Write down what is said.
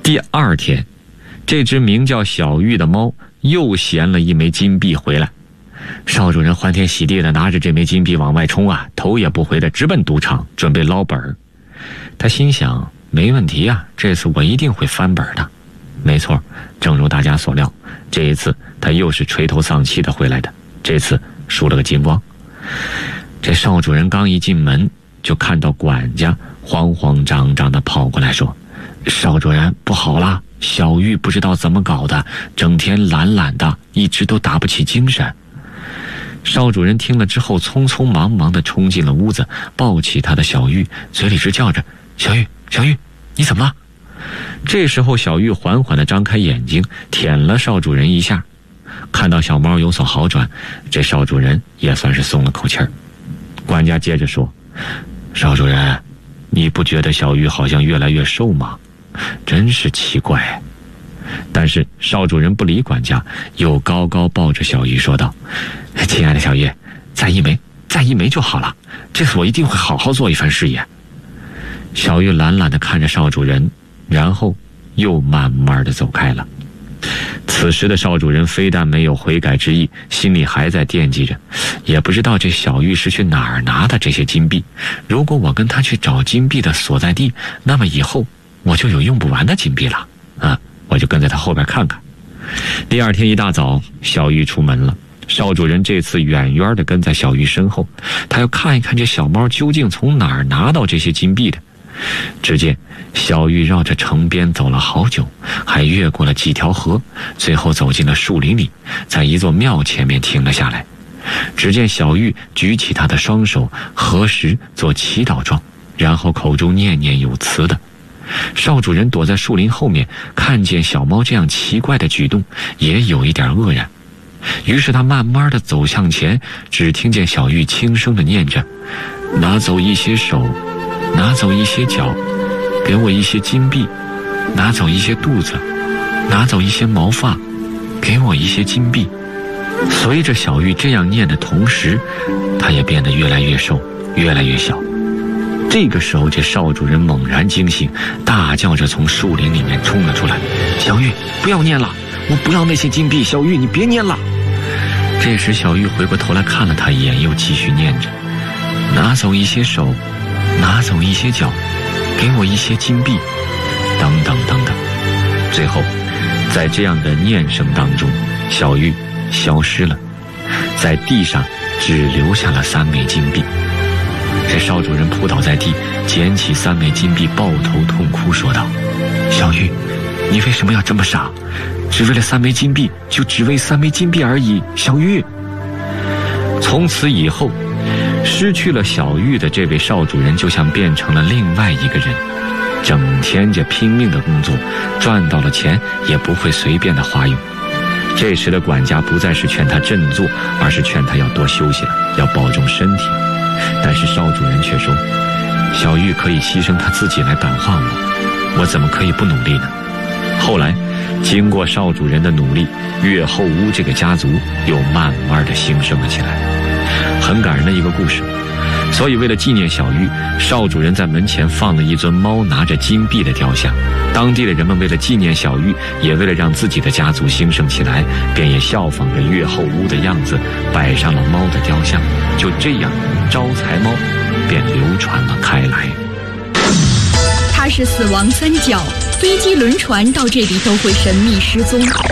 第二天，这只名叫小玉的猫又衔了一枚金币回来。少主人欢天喜地的拿着这枚金币往外冲啊，头也不回的直奔赌场，准备捞本儿。他心想，没问题啊，这次我一定会翻本的。没错，正如大家所料，这一次他又是垂头丧气的回来的，这次输了个精光。这少主人刚一进门，就看到管家慌慌张张的跑过来说，少主人，不好了，小玉不知道怎么搞的，整天懒懒的，一直都打不起精神。少主人听了之后，匆匆忙忙地冲进了屋子，抱起他的小玉，嘴里直叫着，小玉，小玉，你怎么了？这时候小玉缓缓地张开眼睛，舔了少主人一下。看到小猫有所好转，这少主人也算是松了口气儿。管家接着说，少主人，你不觉得小玉好像越来越瘦吗？真是奇怪。但是少主人不理管家，又高高抱着小玉说道，亲爱的小玉，再一枚就好了，这次我一定会好好做一番事业。小玉懒懒地看着少主人，然后又慢慢地走开了。此时的少主人非但没有悔改之意，心里还在惦记着，也不知道这小玉是去哪儿拿的这些金币。如果我跟他去找金币的所在地，那么以后我就有用不完的金币了啊！我就跟在他后边看看。第二天一大早，小玉出门了。少主人这次远远地跟在小玉身后，他要看一看这小猫究竟从哪儿拿到这些金币的。只见小玉绕着城边走了好久，还越过了几条河，最后走进了树林里，在一座庙前面停了下来。只见小玉举起她的双手，合十做祈祷状，然后口中念念有词的。少主人躲在树林后面，看见小猫这样奇怪的举动，也有一点愕然。于是他慢慢地走向前，只听见小玉轻声地念着，拿走一些手，拿走一些脚，给我一些金币，拿走一些肚子，拿走一些毛发，给我一些金币。随着小玉这样念的同时，她也变得越来越瘦，越来越小。这个时候，这少主人猛然惊醒，大叫着从树林里面冲了出来，小玉，不要念了，我不要那些金币，小玉，你别念了。这时小玉回过头来看了他一眼，又继续念着，拿走一些手，拿走一些脚，给我一些金币，等等等等。最后在这样的念声当中，小玉消失了，在地上只留下了3枚金币。这少主人扑倒在地，捡起3枚金币，抱头痛哭说道，小玉，你为什么要这么傻？只为了3枚金币，就只为3枚金币而已，小玉。从此以后，失去了小玉的这位少主人就像变成了另外一个人，整天就拼命的工作，赚到了钱也不会随便的花用。这时的管家不再是劝他振作，而是劝他要多休息了，要保重身体。但是少主人却说，小玉可以牺牲她自己来感化我怎么可以不努力呢？后来经过少主人的努力，岳后屋这个家族又慢慢的兴盛了起来。很感人的一个故事。所以为了纪念小玉，少主人在门前放了一尊猫拿着金币的雕像。当地的人们为了纪念小玉，也为了让自己的家族兴盛起来，便也效仿着岳后屋的样子，摆上了猫的雕像。就这样，招财猫便流传了开来。 它是死亡3角，飞机轮船到这里都会神秘失踪。